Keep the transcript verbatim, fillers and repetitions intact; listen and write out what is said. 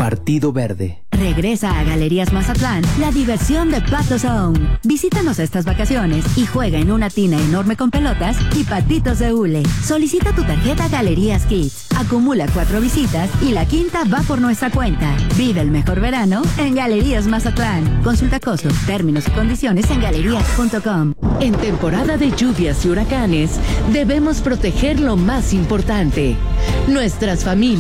Partido Verde. Regresa a Galerías Mazatlán la diversión de Pato Zone. Visítanos estas vacaciones y juega en una tina enorme con pelotas y patitos de hule. Solicita tu tarjeta Galerías Kids. Acumula cuatro visitas y la quinta va por nuestra cuenta. Vive el mejor verano en Galerías Mazatlán. Consulta costos, términos y condiciones en galerías punto com. En temporada de lluvias y huracanes, debemos proteger lo más importante: nuestras familias.